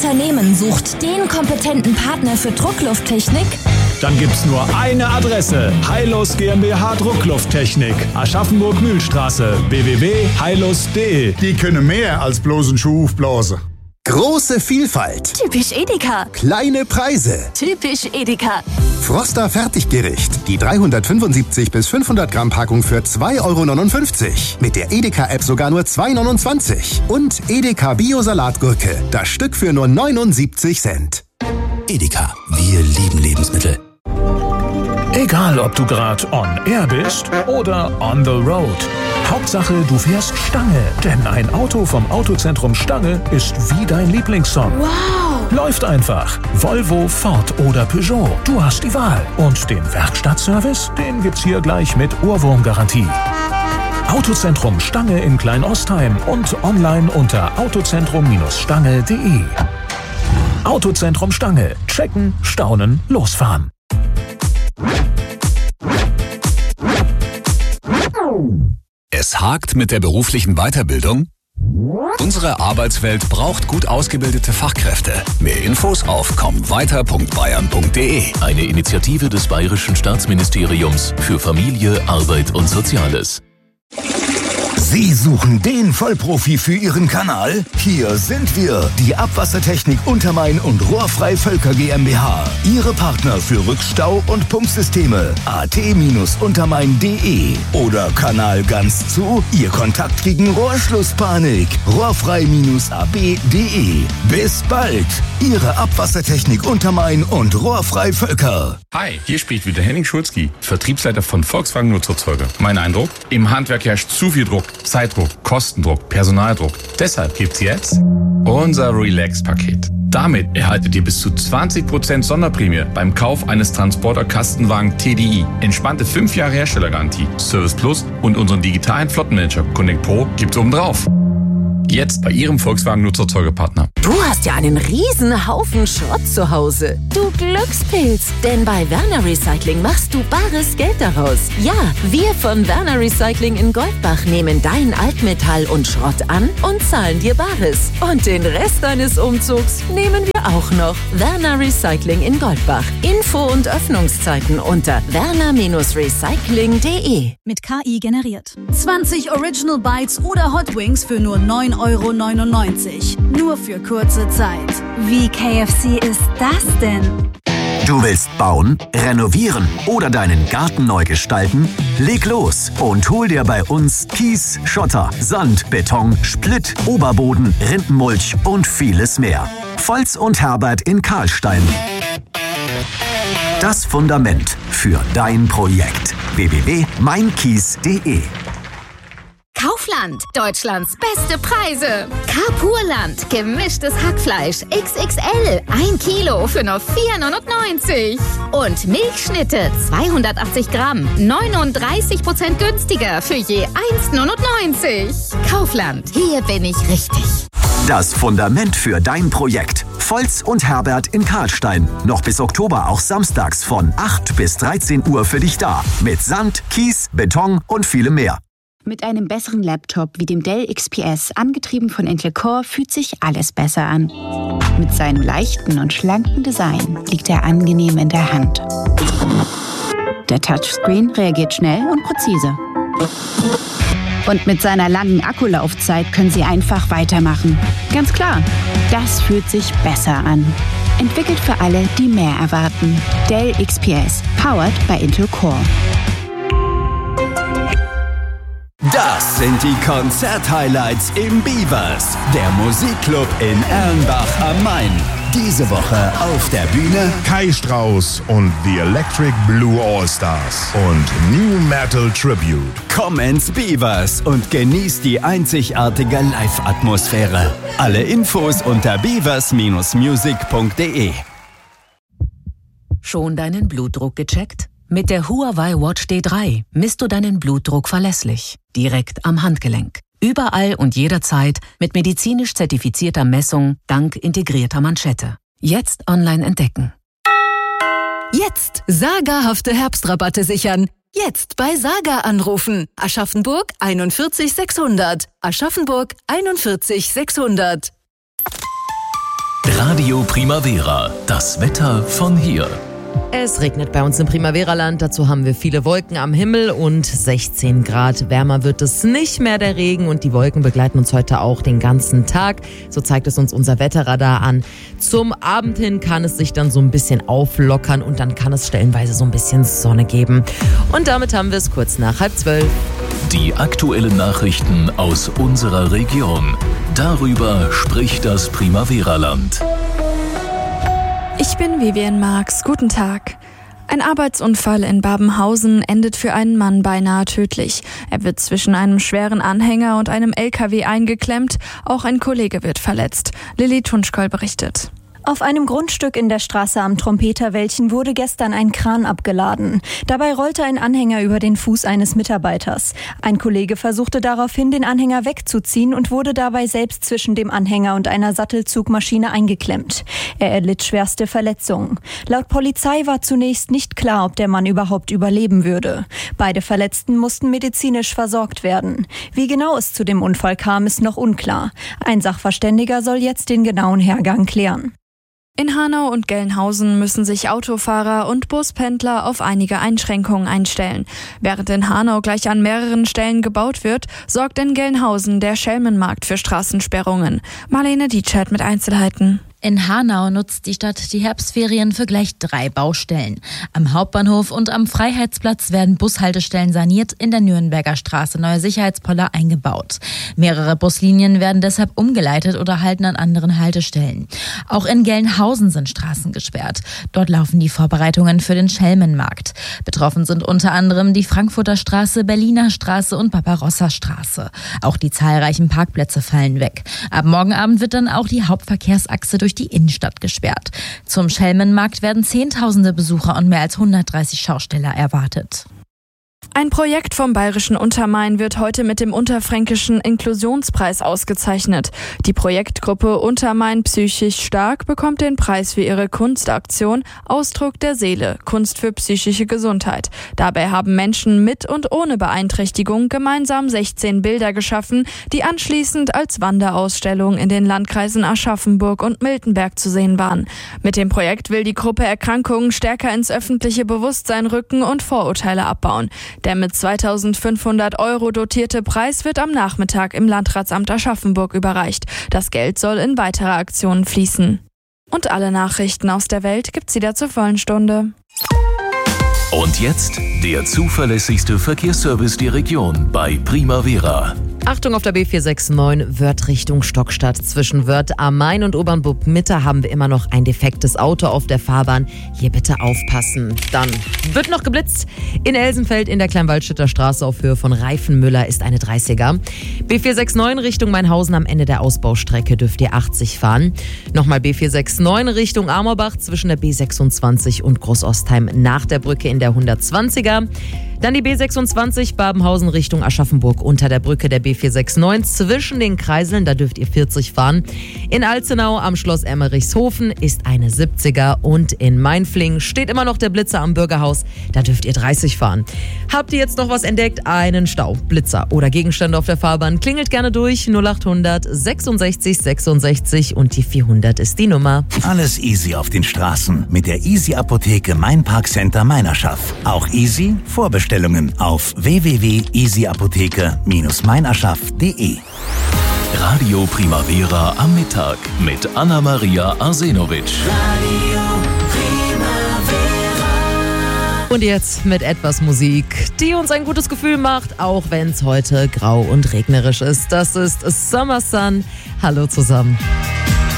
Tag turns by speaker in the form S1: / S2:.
S1: Unternehmen sucht den kompetenten Partner für Drucklufttechnik?
S2: Dann gibt's nur eine Adresse. Heilus GmbH Drucklufttechnik. Aschaffenburg-Mühlstraße. www.heilus.de.
S3: Die können mehr als bloß einen Schuh aufblasen.
S4: Große Vielfalt.
S1: Typisch Edeka.
S4: Kleine Preise.
S1: Typisch Edeka.
S4: Froster Fertiggericht. Die 375 bis 500 Gramm Packung für 2,59 €. Mit der Edeka-App sogar nur 2,29 €. Und Edeka Bio-Salatgurke. Das Stück für nur 79 Cent.
S5: Edeka. Wir lieben Lebensmittel.
S2: Egal, ob du gerade on air bist oder on the road. Hauptsache, du fährst Stange. Denn ein Auto vom Autozentrum Stange ist wie dein Lieblingssong.
S1: Wow.
S2: Läuft einfach. Volvo, Ford oder Peugeot. Du hast die Wahl. Und den Werkstattservice, den gibt's hier gleich mit Ohrwurmgarantie. Autozentrum Stange in Kleinostheim und online unter autozentrum-stange.de. Autozentrum Stange. Checken, staunen, losfahren.
S5: Es hakt mit der beruflichen Weiterbildung? Unsere Arbeitswelt braucht gut ausgebildete Fachkräfte. Mehr Infos auf kommweiter.bayern.de.
S6: Eine Initiative des Bayerischen Staatsministeriums für Familie, Arbeit und Soziales.
S7: Sie suchen den Vollprofi für Ihren Kanal? Hier sind wir, die Abwassertechnik Untermain und Rohrfrei Völker GmbH. Ihre Partner für Rückstau- und Pumpsysteme. at-untermain.de. Oder Kanal ganz zu, Ihr Kontakt gegen Rohrschlusspanik. rohrfrei-ab.de. Bis bald, Ihre Abwassertechnik Untermain und Rohrfrei Völker.
S8: Hi, hier spricht wieder Henning Schulzki, Vertriebsleiter von Volkswagen Nutzerzeuger. Mein Eindruck? Im Handwerk herrscht zu viel Druck. Zeitdruck, Kostendruck, Personaldruck. Deshalb gibt's jetzt unser Relax-Paket. Damit erhaltet ihr bis zu 20% Sonderprämie beim Kauf eines Transporter-Kastenwagen TDI. Entspannte 5 Jahre Herstellergarantie, Service Plus und unseren digitalen Flottenmanager Connect Pro gibt's obendrauf. Jetzt bei Ihrem Volkswagen Nutzerzeugerpartner.
S9: Du hast ja einen riesen Haufen Schrott zu Hause. Du Glückspilz. Denn bei Werner Recycling machst du bares Geld daraus. Ja, wir von Werner Recycling in Goldbach nehmen dein Altmetall und Schrott an und zahlen dir Bares. Und den Rest deines Umzugs nehmen wir auch noch. Werner Recycling in Goldbach. Info und Öffnungszeiten unter werner-recycling.de.
S10: Mit KI generiert. 20 Original Bites oder Hot Wings für nur 9,99 €. Nur für kurze Zeit. Wie KFC ist das denn?
S11: Du willst bauen, renovieren oder deinen Garten neu gestalten? Leg los und hol dir bei uns Kies, Schotter, Sand, Beton, Splitt, Oberboden, Rindenmulch und vieles mehr. Volz und Herbert in Karlstein. Das Fundament für dein Projekt. www.meinkies.de.
S12: Kaufland, Deutschlands beste Preise. Carpurland, gemischtes Hackfleisch XXL, 1 Kilo für nur 4,99 €. Und Milchschnitte, 280 Gramm, 39% günstiger für je 1,99 €. Kaufland, hier bin ich richtig.
S11: Das Fundament für dein Projekt. Volz und Herbert in Karlstein. Noch bis Oktober auch samstags von 8 bis 13 Uhr für dich da. Mit Sand, Kies, Beton und vielem mehr.
S13: Mit einem besseren Laptop wie dem Dell XPS, angetrieben von Intel Core, fühlt sich alles besser an. Mit seinem leichten und schlanken Design liegt er angenehm in der Hand. Der Touchscreen reagiert schnell und präzise. Und mit seiner langen Akkulaufzeit können Sie einfach weitermachen. Ganz klar, das fühlt sich besser an. Entwickelt für alle, die mehr erwarten. Dell XPS, powered by Intel Core.
S7: Das sind die Konzert-Highlights im Beavers, der Musikclub in Erlenbach am Main. Diese Woche auf der Bühne
S3: Kai Strauss und The Electric Blue All-Stars und New Metal Tribute.
S7: Komm ins Beavers und genieß die einzigartige Live-Atmosphäre. Alle Infos unter beavers-music.de.
S9: Schon deinen Blutdruck gecheckt? Mit der Huawei Watch D3 misst du deinen Blutdruck verlässlich, direkt am Handgelenk. Überall und jederzeit mit medizinisch zertifizierter Messung dank integrierter Manschette. Jetzt online entdecken.
S14: Jetzt sagerhafte Herbstrabatte sichern. Jetzt bei Saga anrufen. Aschaffenburg 41 600. Aschaffenburg 41 600.
S6: Radio Primavera, das Wetter von hier.
S15: Es regnet bei uns im Primavera-Land, dazu haben wir viele Wolken am Himmel und 16 Grad. Wärmer wird es nicht mehr, der Regen, und die Wolken begleiten uns heute auch den ganzen Tag. So zeigt es uns unser Wetterradar an. Zum Abend hin kann es sich dann so ein bisschen auflockern und dann kann es stellenweise so ein bisschen Sonne geben. Und damit haben wir es kurz nach 11:30.
S6: Die aktuellen Nachrichten aus unserer Region. Darüber spricht das Primavera-Land.
S16: Ich bin Vivian Marx. Guten Tag. Ein Arbeitsunfall in Babenhausen endet für einen Mann beinahe tödlich. Er wird zwischen einem schweren Anhänger und einem LKW eingeklemmt. Auch ein Kollege wird verletzt. Lilly Tunschkoll berichtet.
S17: Auf einem Grundstück in der Straße am Trompeterwäldchen wurde gestern ein Kran abgeladen. Dabei rollte ein Anhänger über den Fuß eines Mitarbeiters. Ein Kollege versuchte daraufhin, den Anhänger wegzuziehen und wurde dabei selbst zwischen dem Anhänger und einer Sattelzugmaschine eingeklemmt. Er erlitt schwerste Verletzungen. Laut Polizei war zunächst nicht klar, ob der Mann überhaupt überleben würde. Beide Verletzten mussten medizinisch versorgt werden. Wie genau es zu dem Unfall kam, ist noch unklar. Ein Sachverständiger soll jetzt den genauen Hergang klären.
S16: In Hanau und Gelnhausen müssen sich Autofahrer und Buspendler auf einige Einschränkungen einstellen. Während in Hanau gleich an mehreren Stellen gebaut wird, sorgt in Gelnhausen der Schelmenmarkt für Straßensperrungen. Marlene Dietschert mit Einzelheiten.
S18: In Hanau nutzt die Stadt die Herbstferien für gleich 3 Baustellen. Am Hauptbahnhof und am Freiheitsplatz werden Bushaltestellen saniert, in der Nürnberger Straße neue Sicherheitspoller eingebaut. Mehrere Buslinien werden deshalb umgeleitet oder halten an anderen Haltestellen. Auch in Gelnhausen sind Straßen gesperrt. Dort laufen die Vorbereitungen für den Schelmenmarkt. Betroffen sind unter anderem die Frankfurter Straße, Berliner Straße und Barbarossa Straße. Auch die zahlreichen Parkplätze fallen weg. Ab morgen Abend wird dann auch die Hauptverkehrsachse durch die Innenstadt gesperrt. Zum Schelmenmarkt werden Zehntausende Besucher und mehr als 130 Schausteller erwartet.
S16: Ein Projekt vom Bayerischen Untermain wird heute mit dem Unterfränkischen Inklusionspreis ausgezeichnet. Die Projektgruppe Untermain Psychisch Stark bekommt den Preis für ihre Kunstaktion Ausdruck der Seele, Kunst für psychische Gesundheit. Dabei haben Menschen mit und ohne Beeinträchtigung gemeinsam 16 Bilder geschaffen, die anschließend als Wanderausstellung in den Landkreisen Aschaffenburg und Miltenberg zu sehen waren. Mit dem Projekt will die Gruppe Erkrankungen stärker ins öffentliche Bewusstsein rücken und Vorurteile abbauen. Der mit 2.500 € dotierte Preis wird am Nachmittag im Landratsamt Aschaffenburg überreicht. Das Geld soll in weitere Aktionen fließen. Und alle Nachrichten aus der Welt gibt's wieder zur vollen Stunde.
S6: Und jetzt der zuverlässigste Verkehrsservice der Region bei Primavera.
S15: Achtung auf der B469 Wörth Richtung Stockstadt. Zwischen Wörth am Main und Obernburg-Mitte haben wir immer noch ein defektes Auto auf der Fahrbahn. Hier bitte aufpassen. Dann wird noch geblitzt. In Elsenfeld in der Kleinwaldstätter Straße auf Höhe von Reifenmüller ist eine 30er. B469 Richtung Mainhausen am Ende der Ausbaustrecke dürft ihr 80 fahren. Nochmal B469 Richtung Amorbach zwischen der B26 und Großostheim nach der Brücke in der 120er. Dann die B26 Babenhausen Richtung Aschaffenburg unter der Brücke der B469 zwischen den Kreiseln, da dürft ihr 40 fahren. In Alzenau am Schloss Emmerichshofen ist eine 70er und in Mainflingen steht immer noch der Blitzer am Bürgerhaus, da dürft ihr 30 fahren. Habt ihr jetzt noch was entdeckt? Einen Stau, Blitzer oder Gegenstände auf der Fahrbahn? Klingelt gerne durch 0800 66 66 und die 400 ist die Nummer.
S19: Alles easy auf den Straßen mit der Easy Apotheke Main Park Center Meinerschaft. Auch easy Vorbestellungen auf www.easyapotheke-meinerschaft.de.
S6: Radio Primavera am Mittag mit Anna-Maria Arsenovic.
S15: Und jetzt mit etwas Musik, die uns ein gutes Gefühl macht, auch wenn es heute grau und regnerisch ist. Das ist Summer Sun. Hallo zusammen.